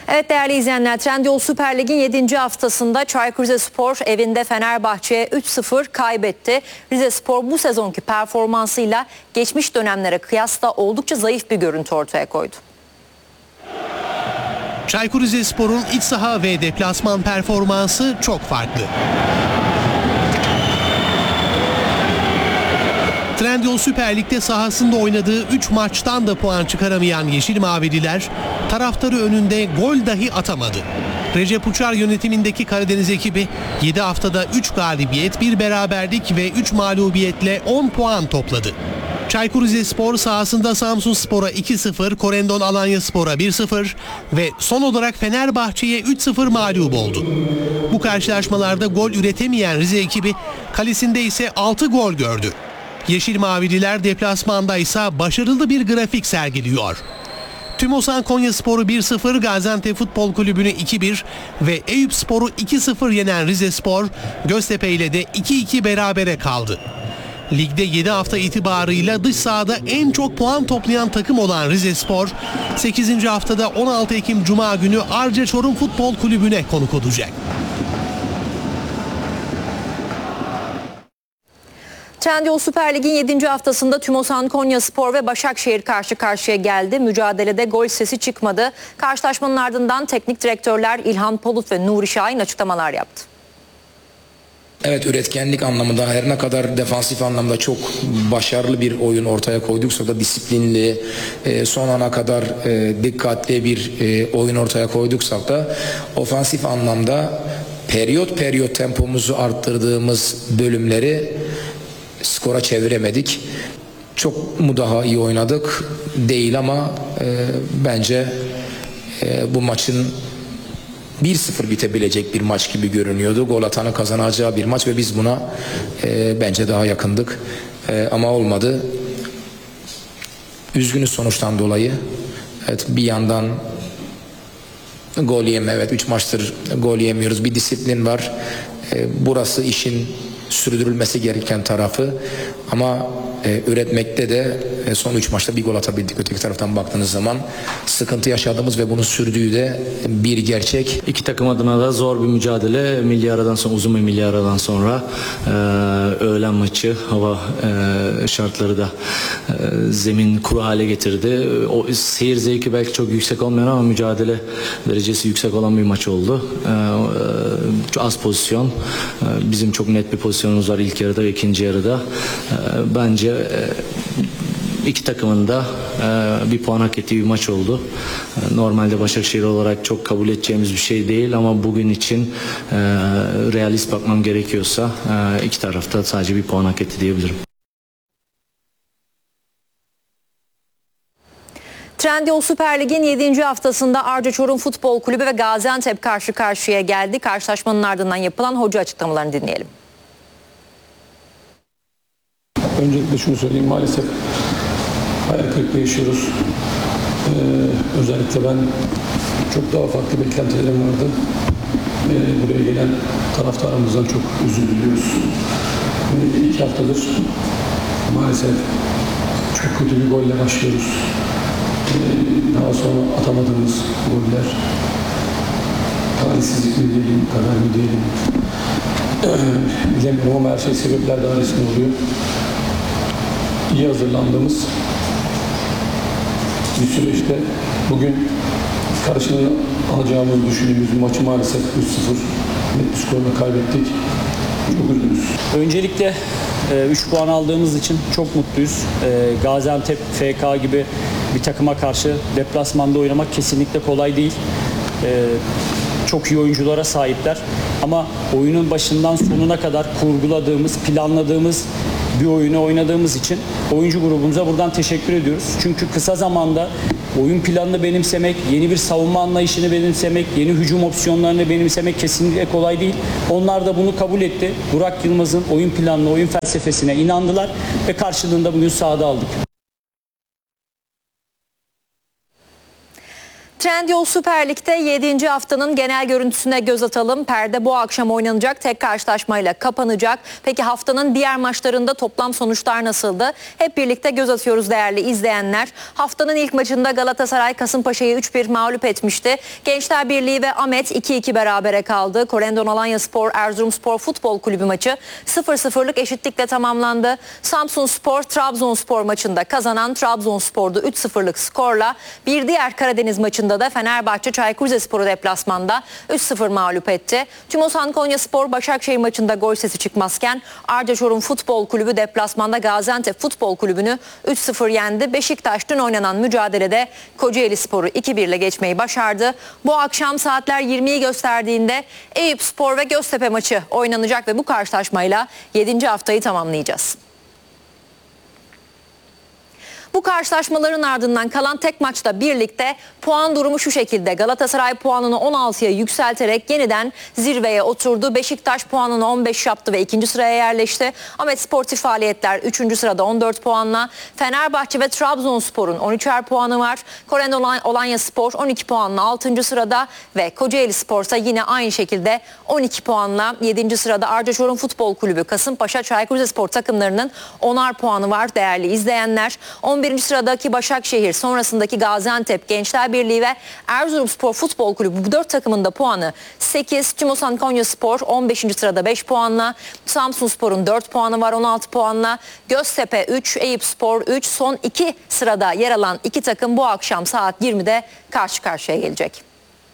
Evet değerli izleyenler, Trendyol Süper Lig'in 7. haftasında Çaykur Rizespor evinde Fenerbahçe'ye 3-0 kaybetti. Rizespor bu sezonki performansıyla geçmiş dönemlere kıyasla oldukça zayıf bir görüntü ortaya koydu. Çaykur Rizespor'un iç saha ve deplasman performansı çok farklı. Trendyol Süper Lig'de sahasında oynadığı 3 maçtan da puan çıkaramayan Yeşil Mavililer taraftarı önünde gol dahi atamadı. Recep Uçar yönetimindeki Karadeniz ekibi 7 haftada 3 galibiyet, 1 beraberlik ve 3 mağlubiyetle 10 puan topladı. Çaykur Rizespor sahasında Samsunspor'a 2-0, Korendon Alanyaspor'a 1-0 ve son olarak Fenerbahçe'ye 3-0 mağlup oldu. Bu karşılaşmalarda gol üretemeyen Rize ekibi kalesinde ise 6 gol gördü. Yeşil Mavililer deplasmanda ise başarılı bir grafik sergiliyor. Tümosan Konyaspor'u 1-0, Gaziantep Futbol Kulübü'nü 2-1 ve Eyüpspor'u 2-0 yenen Rizespor, Göztepe ile de 2-2 berabere kaldı. Ligde 7 hafta itibarıyla dış sahada en çok puan toplayan takım olan Rizespor, 8. haftada 16 Ekim Cuma günü Arca Çorum Futbol Kulübü'ne konuk olacak. Trendyol Süper Lig'in 7. haftasında Tümosan Konyaspor ve Başakşehir karşı karşıya geldi. Mücadelede gol sesi çıkmadı. Karşılaşmanın ardından teknik direktörler İlhan Polut ve Nuri Şahin açıklamalar yaptı. Evet, üretkenlik anlamında her ne kadar defansif anlamda çok başarılı bir oyun ortaya koyduksa da disiplinli, son ana kadar dikkatli bir oyun ortaya koyduksak da ofansif anlamda periyot tempomuzu arttırdığımız bölümleri skora çeviremedik. Çok mu daha iyi oynadık? Değil ama bence bu maçın 1-0 bitebilecek bir maç gibi görünüyordu. Gol atanı kazanacağı bir maç ve biz buna bence daha yakındık. Ama olmadı. Üzgünüz sonuçtan dolayı. Evet, bir yandan gol yeme, evet 3 maçtır gol yemiyoruz. Bir disiplin var. Burası işin sürdürülmesi gereken tarafı ama üretmekte de son 3 maçta bir gol atabildik. Öteki taraftan baktığınız zaman sıkıntı yaşadığımız ve bunun sürdüğü de bir gerçek. İki takım adına da zor bir mücadele. Milli aradan sonra, uzun bir milli aradan sonra öğlen maçı, hava şartları da zemin kuru hale getirdi. O seyir zevki belki çok yüksek olmayan ama mücadele derecesi yüksek olan bir maç oldu. Az pozisyon. Bizim çok net bir pozisyonumuz var ilk yarıda ve ikinci yarıda. Bence iki takımın da bir puan hak ettiği bir maç oldu. Normalde Başakşehir olarak çok kabul edeceğimiz bir şey değil ama bugün için realist bakmam gerekiyorsa iki tarafta sadece bir puan hak etti diyebilirim. Trendyol Süper Lig'in 7. haftasında Arca Çorum Futbol Kulübü ve Gaziantep karşı karşıya geldi. Karşılaşmanın ardından yapılan hoca açıklamalarını dinleyelim. Öncelikle şunu söyleyeyim, maalesef hayal kırıklığı yaşıyoruz. Özellikle ben çok daha farklı beklentilerim vardı. Buraya gelen taraftarımızdan çok özür diliyoruz. 2 haftadır maalesef çok kötü bir golle başlıyoruz. Daha sonra atamadığımız goller, talihsizlik mi diyelim, kader mi diyelim, bilemiyorum ama her şey sebepler dairesinde oluyor. İyi hazırlandığımız bir süreçte bugün karşılığını alacağımızı düşündüğümüz maçı maalesef 3-0 net bir skorla kaybettik. Çok üzgünüz. Öncelikle 3 puan aldığımız için çok mutluyuz. Gaziantep, FK gibi bir takıma karşı deplasmanda oynamak kesinlikle kolay değil. Çok iyi oyunculara sahipler. Ama oyunun başından sonuna kadar kurguladığımız, planladığımız bir oyunu oynadığımız için oyuncu grubumuza buradan teşekkür ediyoruz. Çünkü kısa zamanda oyun planını benimsemek, yeni bir savunma anlayışını benimsemek, yeni hücum opsiyonlarını benimsemek kesinlikle kolay değil. Onlar da bunu kabul etti. Burak Yılmaz'ın oyun planına, oyun felsefesine inandılar ve karşılığında bugün sahada aldık. Trendyol Süper Lig'de 7. haftanın genel görüntüsüne göz atalım. Perde bu akşam oynanacak tek karşılaşmayla kapanacak. Peki haftanın diğer maçlarında toplam sonuçlar nasıldı? Hep birlikte göz atıyoruz değerli izleyenler. Haftanın ilk maçında Galatasaray Kasımpaşa'yı 3-1 mağlup etmişti. Gençler Birliği ve Ahmet 2-2 berabere kaldı. Korendon Alanyaspor Erzurumspor Futbol Kulübü maçı 0-0'lık eşitlikle tamamlandı. Samsunspor Trabzonspor maçında kazanan Trabzonspor'du 3-0'lık skorla. Bir diğer Karadeniz maçında da Fenerbahçe Çaykur Rizespor'u deplasmanda 3-0 mağlup etti. Tümosan Konyaspor Başakşehir maçında gol sesi çıkmazken Arca Çorum Futbol Kulübü deplasmanda Gaziantep Futbol Kulübü'nü 3-0 yendi. Beşiktaş dün oynanan mücadelede Kocaelispor'u 2-1 ile geçmeyi başardı. Bu akşam saatler 20'yi gösterdiğinde Eyüpspor ve Göztepe maçı oynanacak ve bu karşılaşmayla 7. haftayı tamamlayacağız. Bu karşılaşmaların ardından kalan tek maçta birlikte puan durumu şu şekilde. Galatasaray puanını 16'ya yükselterek yeniden zirveye oturdu. Beşiktaş puanını 15 yaptı ve 2. sıraya yerleşti. Ahmet Sportif Faaliyetler 3. sırada 14 puanla. Fenerbahçe ve Trabzonspor'un 13'er puanı var. Korendon Alanyaspor 12 puanla 6. sırada ve Kocaelispor ise yine aynı şekilde 12 puanla 7. sırada. Arca Çorum Futbol Kulübü, Kasımpaşa, Çaykur Rizespor takımlarının 10'ar puanı var değerli izleyenler. 11. sıradaki Başakşehir, sonrasındaki Gaziantep, Gençler Birliği ve Erzurumspor Futbol Kulübü bu 4 takımın da puanı 8. Tümosan Konyaspor 15. sırada 5 puanla. Samsunspor'un 4 puanı var 16 puanla. Göztepe 3, Eyüpspor 3. Son 2 sırada yer alan 2 takım bu akşam saat 20'de karşı karşıya gelecek.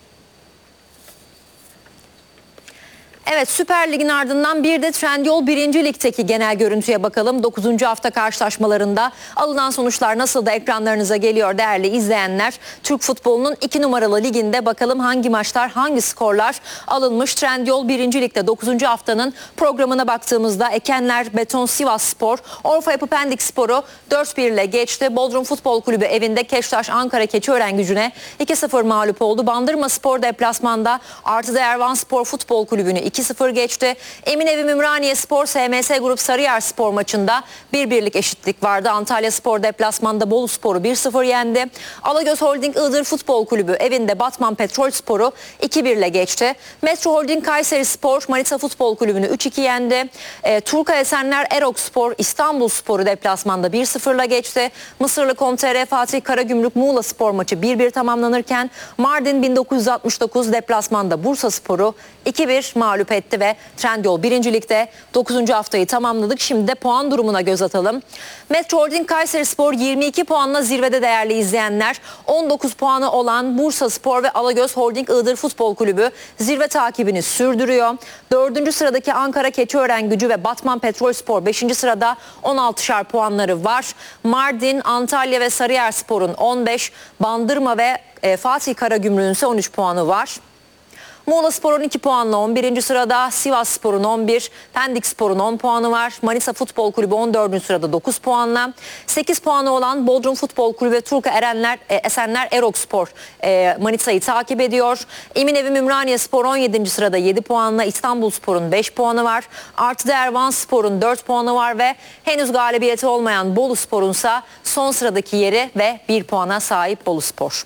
Evet, Süper Lig'in ardından bir de Trendyol 1. Lig'deki genel görüntüye bakalım. 9. hafta karşılaşmalarında alınan sonuçlar nasıl da ekranlarınıza geliyor değerli izleyenler. Türk futbolunun 2 numaralı liginde bakalım hangi maçlar, hangi skorlar alınmış. Trendyol 1. Lig'de 9. haftanın programına baktığımızda Ekenler Beton Sivasspor, Orfa Yapı Pendikspor'u 4-1 ile geçti. Bodrum Futbol Kulübü evinde Keştaş Ankara Keçiören-Gücü'ne 2-0 mağlup oldu. Bandırmaspor deplasmanda Artıdeğer Vanspor Futbol Kulübü'nü 2-0 geçti. Eminönü Ümraniye-Spor SMS Grup Sarıyerspor maçında 1-1'lik eşitlik vardı. Antalyaspor deplasmanda Boluspor'u 1-0 yendi. Alagöz Holding Iğdır Futbol Kulübü evinde Batman Petrolspor'u 2-1 ile geçti. Metro Holding Kayserispor Manisa Futbol Kulübü'nü 3-2 yendi. Turka Esenler Erokspor İstanbulspor'u deplasmanda 1-0 ile geçti. Mısırlı Com.tr Fatih Karagümrük Muğla Spor maçı 1-1 tamamlanırken Mardin 1969 deplasmanda Bursaspor'u 2-1 mağlup etti ve Trendyol 1. Lig'de 9. haftayı tamamladık. Şimdi de puan durumuna göz atalım. Metro Holding Kayserispor 22 puanla zirvede değerli izleyenler. 19 puanı olan Bursaspor ve Alagöz Holding Iğdır Futbol Kulübü zirve takibini sürdürüyor. 4. sıradaki Ankara Keçiören-Gücü ve Batman Petrolspor 5. sırada 16'şar puanları var. Mardin, Antalya ve Sarıyerspor'un 15, Bandırma ve Fatih Karagümrük'ün ise 13 puanı var. Muğlaspor 12 puanla 11. sırada, Sivasspor'un 11, Pendikspor'un 10 puanı var. Manisa Futbol Kulübü 14. sırada 9 puanla. 8 puanı olan Bodrum Futbol Kulübü ve Turka Esenler Erokspor Manisa'yı takip ediyor. Eminönü Ümraniyeспor 17. sırada 7 puanla, İstanbulspor'un 5 puanı var. Artıdeğer Vanspor'un 4 puanı var ve henüz galibiyeti olmayan Boluspor'un ise son sıradaki yeri ve 1 puana sahip Boluspor.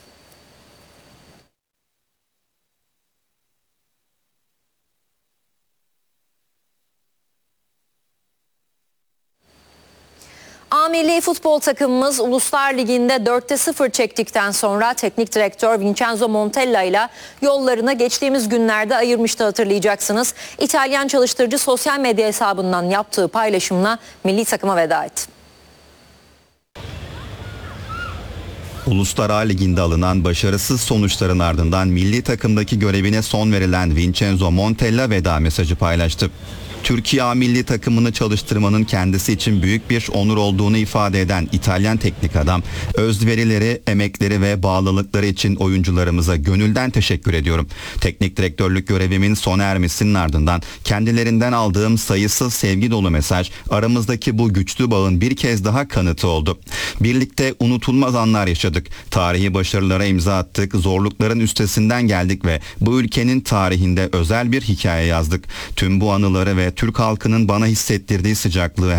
A milli futbol takımımız Uluslar Ligi'nde 4'te 0 çektikten sonra teknik direktör Vincenzo Montella ile yollarını geçtiğimiz günlerde ayırmıştı hatırlayacaksınız. İtalyan çalıştırıcı sosyal medya hesabından yaptığı paylaşımla milli takıma veda etti. Uluslar A Ligi'nde alınan başarısız sonuçların ardından milli takımdaki görevine son verilen Vincenzo Montella veda mesajı paylaştı. Türkiye A milli takımını çalıştırmanın kendisi için büyük bir onur olduğunu ifade eden İtalyan teknik adam, özverileri, emekleri ve bağlılıkları için oyuncularımıza gönülden teşekkür ediyorum. Teknik direktörlük görevimin sona ermesinin ardından kendilerinden aldığım sayısız sevgi dolu mesaj, aramızdaki bu güçlü bağın bir kez daha kanıtı oldu. Birlikte unutulmaz anlar yaşadık. Tarihi başarılara imza attık, zorlukların üstesinden geldik ve bu ülkenin tarihinde özel bir hikaye yazdık. Tüm bu anıları ve Türk halkının bana hissettirdiği sıcaklığı